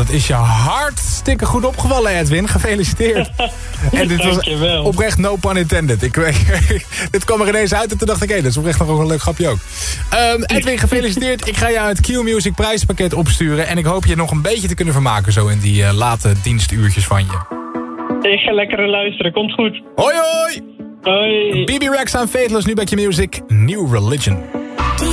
dat is je hartstikke goed opgevallen, Edwin. Gefeliciteerd. En dit was oprecht no pun intended. Dit kwam er ineens uit en toen dacht ik, dat is oprecht nog wel een leuk grapje ook. Edwin, gefeliciteerd. Ik ga jou het Q-Music prijspakket opsturen. En ik hoop je nog een beetje te kunnen vermaken zo in die late dienstuurtjes van je. Ik ga lekker luisteren, komt goed. Hoi hoi! Hoi! BB Rex aan Faithless, nu bij Q-Music, New Religion.